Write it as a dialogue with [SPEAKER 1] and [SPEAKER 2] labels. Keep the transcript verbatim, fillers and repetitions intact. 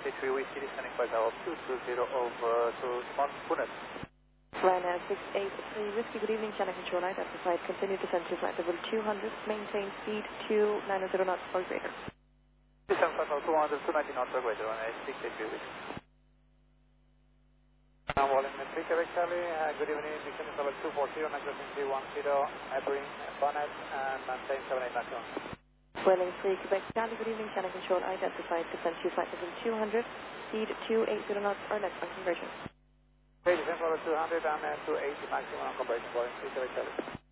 [SPEAKER 1] sixty-three Whiskey, descending flight level two two zero over to Mount Punet.
[SPEAKER 2] Ryanair six eight three Whiskey, good evening, channel control light at the side, continue descent to flight level two hundred, maintain speed two nine zero knots or greater.
[SPEAKER 1] Descent flight level two hundred, two ninety knots or greater, Ryanair six eight three Whiskey. Now volumetric Quebec Charlie, uh, good evening, descending level two forty, nine crossing three one zero, Ebring, Bonnet, and maintain seven eight maximum.
[SPEAKER 2] Welling three Quebec Charlie, good evening, channel control light at the side, descent to flight level two hundred, speed two eighty knots or less on conversion.
[SPEAKER 1] Okay, descent level two hundred and uh, two eighty maximum on conversion, volume three Quebec Charlie.